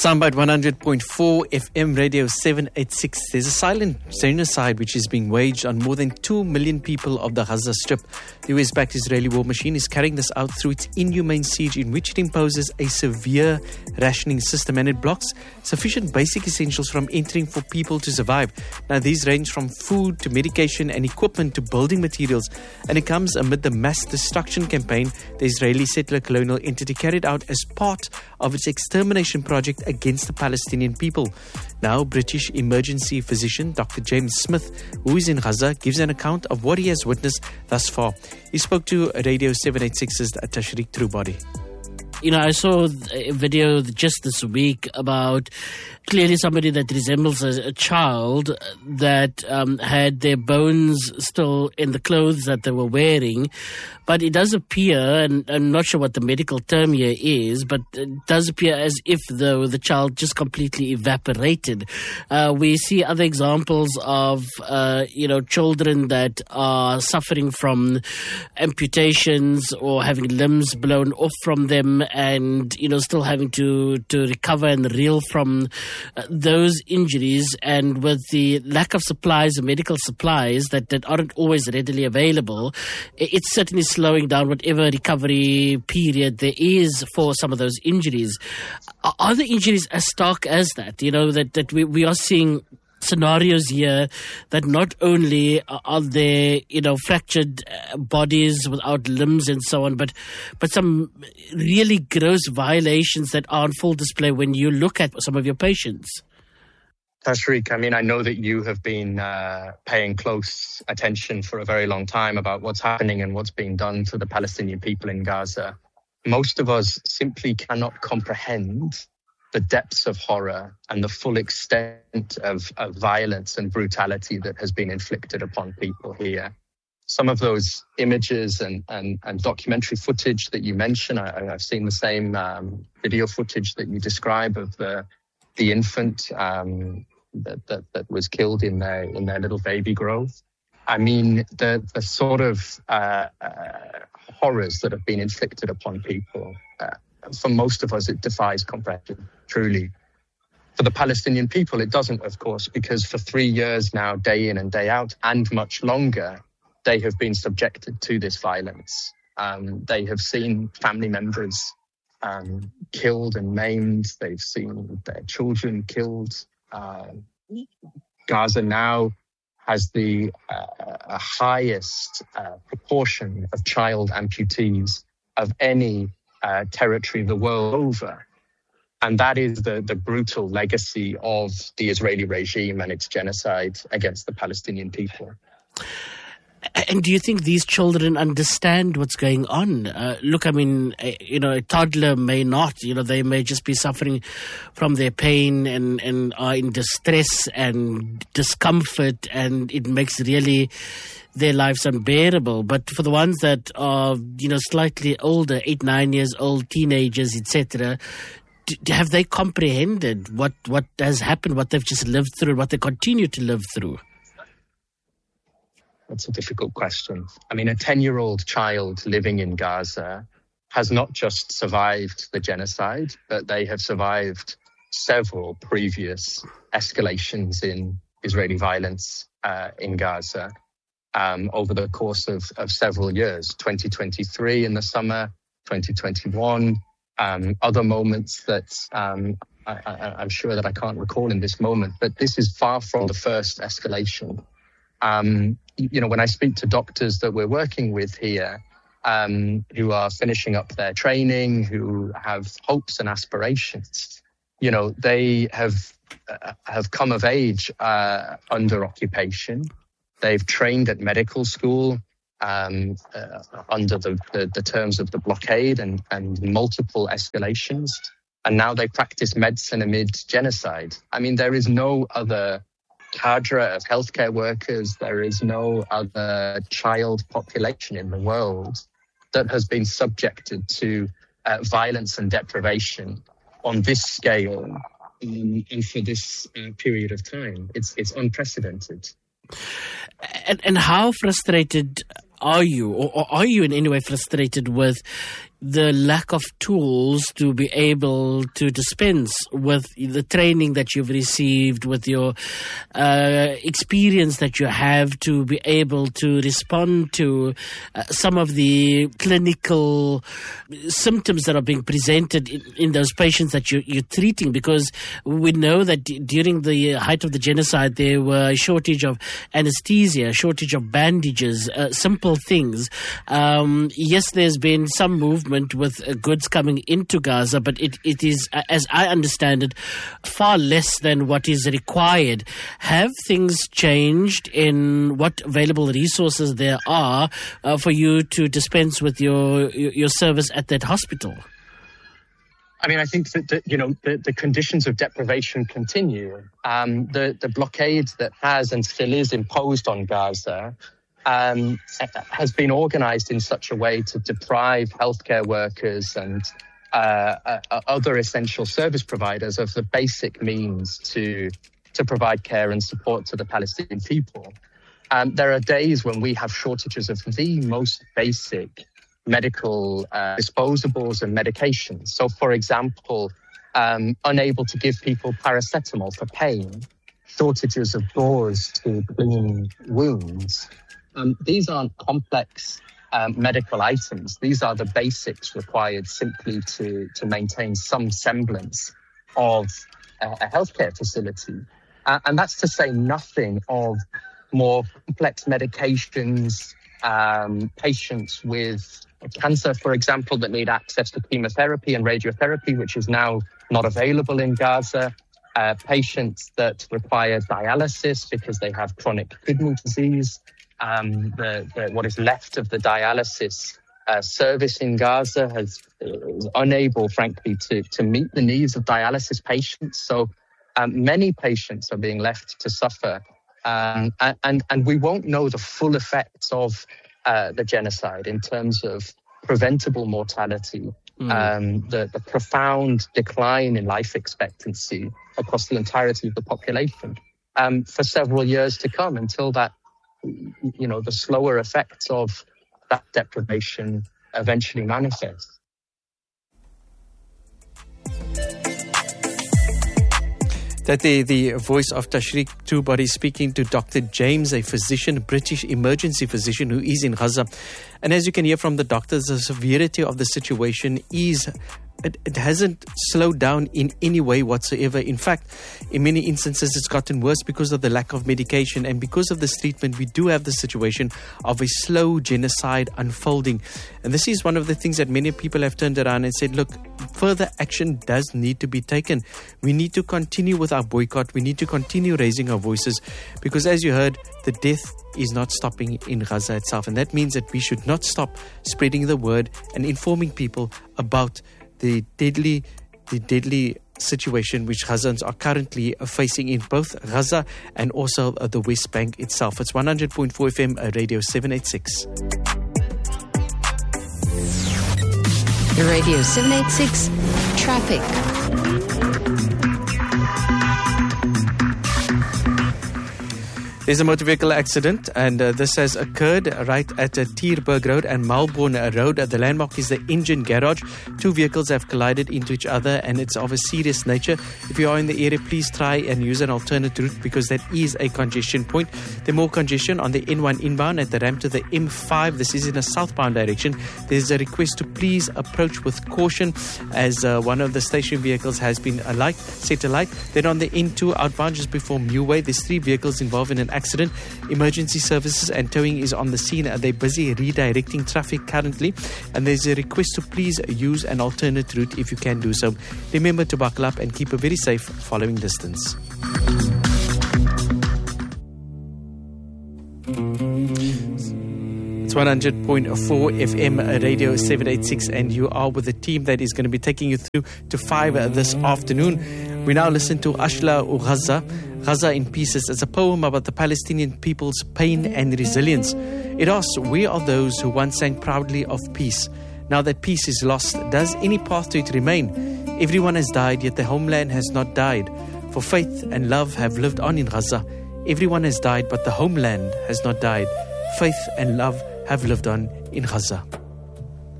Soundbite 100.4 FM Radio 786. There's a silent genocide which is being waged on more than 2 million people of the Gaza Strip. The US-backed Israeli war machine is carrying this out through its inhumane siege, in which it imposes a severe rationing system, and it blocks sufficient basic essentials from entering for people to survive. Now, these range from food to medication and equipment to building materials, and it comes amid the mass destruction campaign the Israeli settler colonial entity carried out as part of its extermination project against the Palestinian people. Now, British emergency physician Dr. James Smith, who is in Gaza, gives an account of what he has witnessed thus far. He spoke to Radio 786's Tashriq Trubody. You know, I saw a video just this week about clearly somebody that resembles a child that had their bones still in the clothes that they were wearing. But it does appear, and I'm not sure what the medical term here is, but it does appear as if though the child just completely evaporated. We see other examples of, children that are suffering from amputations or having limbs blown off from them, and still having to recover and reel from those injuries, and with the lack of supplies, medical supplies that aren't always readily available, it's certainly slowing down whatever recovery period there is for some of those injuries. Are the injuries as stark as that? That we are seeing scenarios here that not only are there, fractured bodies without limbs and so on, but some really gross violations that are on full display when you look at some of your patients. Tashriq, I know that you have been paying close attention for a very long time about what's happening and what's being done to the Palestinian people in Gaza. Most of us simply cannot comprehend the depths of horror and the full extent of violence and brutality that has been inflicted upon people here. Some of those images and documentary footage that you mentioned, I've seen the same video footage that you describe of the infant that was killed in their little baby grove. The sort of horrors that have been inflicted upon people, for most of us, it defies comprehension, truly. For the Palestinian people, it doesn't, of course, because for 3 years now, day in and day out, and much longer, they have been subjected to this violence. They have seen family members killed and maimed. They've seen their children killed. Gaza now has the highest proportion of child amputees of any territory the world over. And that is the brutal legacy of the Israeli regime and its genocide against the Palestinian people. And do you think these children understand what's going on? A toddler may not. They may just be suffering from their pain and are in distress and discomfort, and it makes really their lives unbearable. But for the ones that are, slightly older, 8, 9 years old, teenagers, etc., have they comprehended what has happened, what they've just lived through, what they continue to live through? That's a difficult question. A 10-year-old child living in Gaza has not just survived the genocide, but they have survived several previous escalations in Israeli violence in Gaza over the course of several years, 2023 in the summer, 2021, other moments that I'm sure that I can't recall in this moment, but this is far from the first escalation. When I speak to doctors that we're working with here, who are finishing up their training, who have hopes and aspirations, they have come of age under occupation. They've trained at medical school under the terms of the blockade and multiple escalations, and now they practice medicine amid genocide. There is no other cadre of healthcare workers, there is no other child population in the world that has been subjected to violence and deprivation on this scale and for this period of time. It's unprecedented. And how frustrated are you, or are you in any way frustrated with, the lack of tools to be able to dispense with the training that you've received, with your experience that you have to be able to respond to some of the clinical symptoms that are being presented in those patients that you're treating, because we know that during the height of the genocide there were a shortage of anesthesia, shortage of bandages, simple things. Yes, there's been some movement with goods coming into Gaza, but it is, as I understand it, far less than what is required. Have things changed in what available resources there are for you to dispense with your service at that hospital? I mean, I think that the conditions of deprivation continue. The blockade that has and still is imposed on Gaza has been organized in such a way to deprive healthcare workers and other essential service providers of the basic means to provide care and support to the Palestinian people. There are days when we have shortages of the most basic medical disposables and medications. So, for example, unable to give people paracetamol for pain, shortages of gauze to clean wounds. These aren't complex medical items. These are the basics required simply to maintain some semblance of a healthcare facility. And that's to say nothing of more complex medications, patients with cancer, for example, that need access to chemotherapy and radiotherapy, which is now not available in Gaza. Patients that require dialysis because they have chronic kidney disease. What is left of the dialysis service in Gaza is unable, frankly, to meet the needs of dialysis patients. So many patients are being left to suffer. And we won't know the full effects of the genocide in terms of preventable mortality, the profound decline in life expectancy across the entirety of the population for several years to come, until that, the slower effects of that deprivation eventually manifest. That the voice of Tashriq Toobari speaking to Dr. James, a physician, a British emergency physician who is in Gaza. And as you can hear from the doctors, the severity of the situation is... It hasn't slowed down in any way whatsoever. In fact, in many instances, it's gotten worse because of the lack of medication. And because of this treatment, we do have the situation of a slow genocide unfolding. And this is one of the things that many people have turned around and said, look, further action does need to be taken. We need to continue with our boycott. We need to continue raising our voices. Because as you heard, the death is not stopping in Gaza itself. And that means that we should not stop spreading the word and informing people about the deadly situation which Gazans are currently facing in both Gaza and also the West Bank itself. It's 100.4 FM, Radio 786. Radio 786, traffic. There's a motor vehicle accident, and this has occurred right at Tierberg Road and Melbourne Road. The landmark is the engine garage. Two vehicles have collided into each other, and it's of a serious nature. If you are in the area, please try and use an alternate route, because that is a congestion point. There's more congestion on the N1 inbound at the ramp to the M5. This is in a southbound direction. There's a request to please approach with caution, as one of the station vehicles has been set alight. Then on the N2 outbound just before Meway, there's 3 vehicles involved in an accident. Emergency services and towing is on the scene. They're busy redirecting traffic currently, and there's a request to please use an alternate route if you can do so. Remember to buckle up and keep a very safe following distance. It's 100.4 FM, Radio 786, and you are with the team that is going to be taking you through to 5 this afternoon. We now listen to Ashla Gaza, Gaza in Pieces. It's a poem about the Palestinian people's pain and resilience. It asks, where are those who once sang proudly of peace? Now that peace is lost, does any path to it remain? Everyone has died, yet the homeland has not died. For faith and love have lived on in Gaza. Everyone has died, but the homeland has not died. Faith and love have lived on in Gaza.